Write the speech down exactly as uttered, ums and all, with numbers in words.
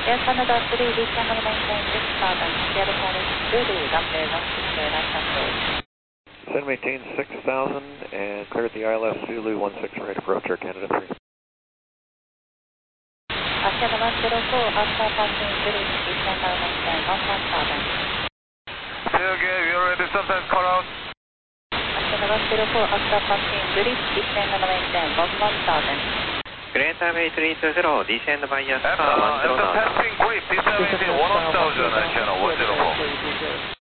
Air Canada three, descend on maintain six thousand, Sierra Phoenix Zulu, runway one six zero, right approach. Descend maintain six thousand and clear at the I L S Zulu one six right approach, Air Canada three. Asiana one zero four, after passing bridge, descend on maintain one one thousand. Okay, we are ready, sometimes call out. Asiana one zero four, after passing bridge, descend on maintain one one thousand. Greater Bay three two zero, descend by Yasta After, one zero after nine. passing grid, descend maintain one thousand, Asiana one zero four.